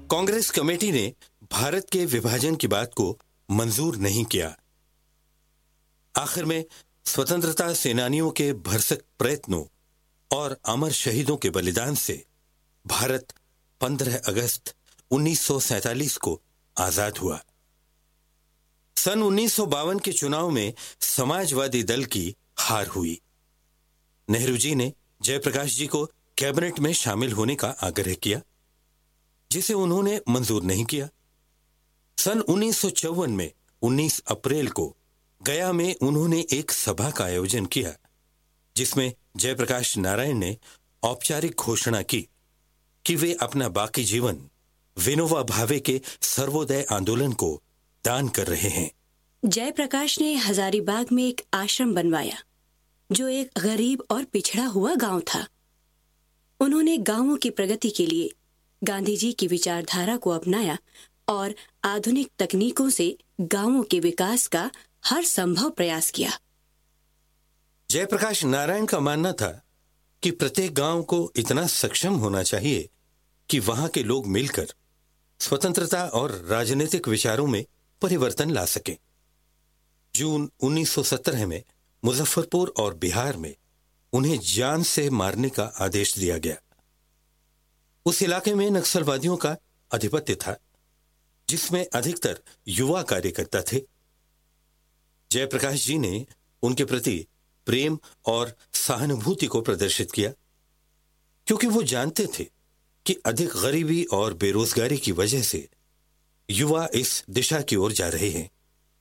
Congress committee ने भारत के विभाजन की बात को मंजूर नहीं किया। आखिर में स्वतंत्रता सेनानियों के भरसक प्रयत्नों और अमर शहीदों के बलिदान से भारत 15 अगस्त 1947 को आजाद हुआ। सन 1952 के चुनाव में समाजवादी दल की हार हुई। नेहरू जी ने जयप्रकाश जी को कैबिनेट में शामिल होने का आग्रह किया, जिसे उन्होंने मंजूर नहीं किया। सन 1954 में 19 अप्रैल को गया में उन्होंने एक सभा का आयोजन किया, जिसमें जयप्रकाश नारायण ने औपचारिक घोषणा की कि वे अपना बाकी जीवन विनोबा भावे के सर्वोदय आंदोलन को दान कर रहे हैं। जयप्रकाश ने हजारीबाग में एक आश्रम बनवाया, जो एक गरीब और पिछड़ा हुआ गांव था। उन्होंने गांवों की प्रगति के लिए गांधी जी की विचारधारा को अपनाया और आधुनिक तकनीकों से गांवों के विकास का हर संभव प्रयास किया। जयप्रकाश नारायण का मानना था कि प्रत्येक गांव को इतना सक्षम होना चाहिए कि वहां के लोग मिलकर स्वतंत्रता और राजनीतिक विचारों में परिवर्तन ला सकें। जून 1917 में मुजफ्फरपुर और बिहार में उन्हें जान से मारने का आदेश दिया गया। उस इलाके में नक्सलवादियों का आधिपत्य था, जिसमें अधिकतर युवा कार्यकर्ता थे। जयप्रकाश जी ने उनके प्रति प्रेम और सहानुभूति को प्रदर्शित किया, क्योंकि वो जानते थे कि अधिक गरीबी और बेरोजगारी की वजह से युवा इस दिशा की ओर जा रहे हैं।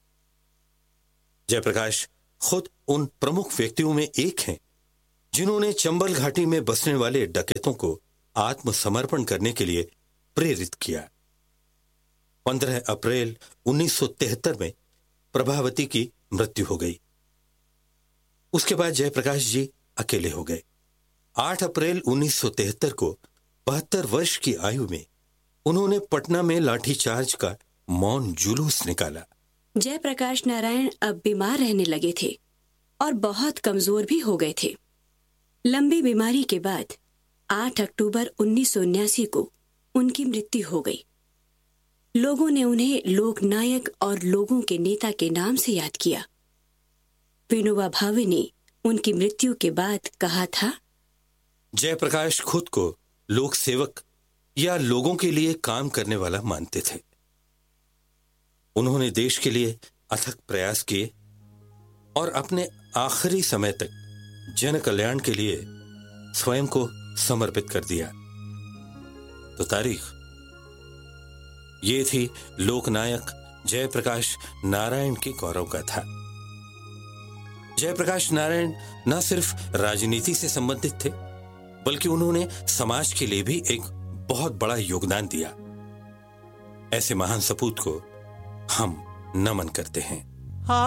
जयप्रकाश खुद उन प्रमुख व्यक्तियों में एक हैं जिन्होंने चंबल घाटी में बसने वाले डकैतों को आत्मसमर्पण करने के लिए प्रेरित किया। 15 अप्रैल 1973 में प्रभावती की मृत्यु हो गई। उसके बाद जयप्रकाश जी अकेले हो गए। 8 अप्रैल 1973 को 72 वर्ष की आयु में उन्होंने पटना में लाठीचार्ज का मौन जुलूस निकाला। जयप्रकाश नारायण अब बीमार रहने लगे थे और बहुत कमजोर भी हो गए थे। लंबी बीमारी के बाद 8 अक्टूबर 1979 को उनकी मृत्यु हो गई। लोगों ने उन्हें लोकनायक और लोगों के नेता के नाम से याद किया। विनोबा भावे ने उनकी मृत्यु के बाद कहा था, जयप्रकाश खुद को लोक सेवक या लोगों के लिए काम करने वाला मानते थे। उन्होंने देश के लिए अथक प्रयास किए और अपने आखिरी समय तक जन कल्याण के लिए स्वयं को समर्पित कर दिया। तो तारीख ये थी लोकनायक जयप्रकाश नारायण की गौरव गाथा। जयप्रकाश नारायण न सिर्फ राजनीति से संबंधित थे, बल्कि उन्होंने समाज के लिए भी एक बहुत बड़ा योगदान दिया। ऐसे महान सपूत को हम नमन करते हैं।